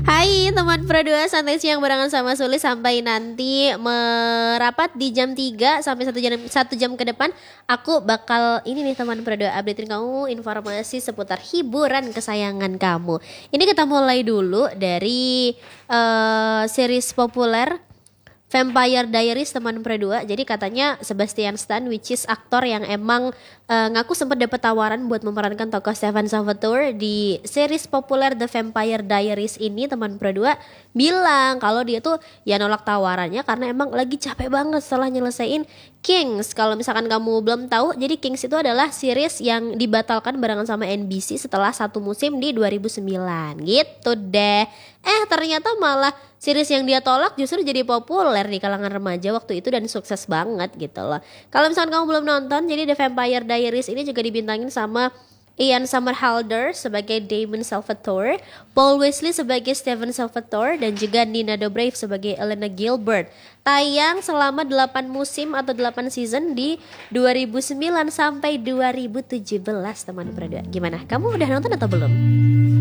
Hai teman Pro 2, santai siang barengan sama Suli sampai nanti merapat di jam 3 sampai satu jam ke depan. Aku bakal ini nih teman Pro 2, updatein kamu informasi seputar hiburan kesayangan kamu. Ini kita mulai dulu dari series populer Vampire Diaries teman Pro 2. Jadi katanya Sebastian Stan, which is aktor yang emang ngaku sempat dapat tawaran buat memerankan tokoh Stefan Salvatore di series populer The Vampire Diaries ini, teman Pro 2 bilang kalau dia tuh ya nolak tawarannya karena emang lagi capek banget setelah nyelesain Kings. Kalau misalkan kamu belum tahu, jadi Kings itu adalah series yang dibatalkan barengan sama NBC setelah satu musim di 2009 gitu deh. Ternyata malah series yang dia tolak justru jadi populer di kalangan remaja waktu itu dan sukses banget gitu loh. Kalau misalkan kamu belum nonton, jadi The Vampire Diaries ini juga dibintangin sama Ian Somerhalder sebagai Damon Salvatore, Paul Wesley sebagai Stephen Salvatore, dan juga Nina Dobrev sebagai Elena Gilbert. Tayang selama 8 musim atau 8 season di 2009 sampai 2017 teman berdua. Gimana? Kamu udah nonton atau belum?